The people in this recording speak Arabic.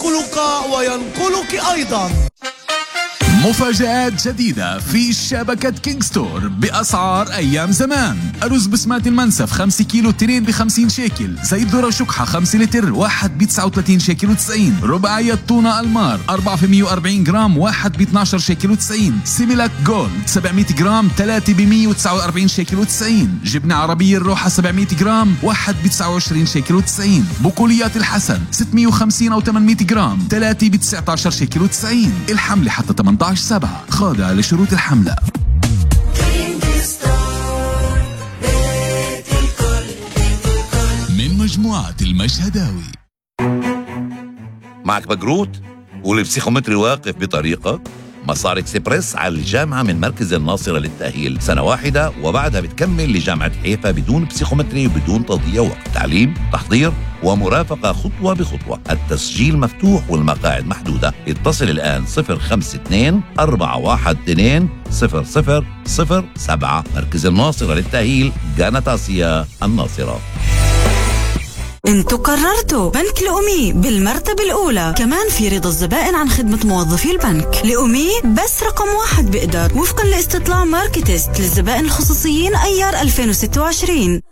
ينقلك وينقلك أيضا. مفاجآت جديدة في شبكة كينج ستور بأسعار أيام زمان. أرز بسمات المنسف 5 كيلو 2 ب50 شيكل. زيت ذرة شكحة 5 لتر 1 ب39 شيكل و90. رباعية تونة المار 440 جرام 1 ب12 شيكل و90. سيميلاك جولد 700 جرام 3 ب149 شيكل و90. جبنة عربية الروحة 700 جرام 1 ب29 شيكل و90. بقوليات الحسن 650 أو 800 جرام 3 ب19 شيكل و90. الحملة حتى 18/7 خاضع لشروط الحملة. من مجموعة المشهداوي. معك بقروت والبسيخومتري واقف بطريقك. مسار اكسبرس على الجامعة من مركز الناصرة للتأهيل سنة واحدة، وبعدها بتكمل لجامعة حيفا بدون بسيخومتري وبدون تضييع وقت. تعليم، تحضير ومرافقة خطوة بخطوة. التسجيل مفتوح والمقاعد محدودة. اتصل الآن 052-412-0007. مركز الناصرة للتأهيل، جانت آسيا الناصرة. انتوا قررتوا بنك لأمي بالمرتبة الأولى. كمان في رضا الزبائن عن خدمة موظفي البنك. لأمي بس رقم 1 بقدر وفقا لاستطلاع ماركتست للزبائن الخصوصيين أيار 2026.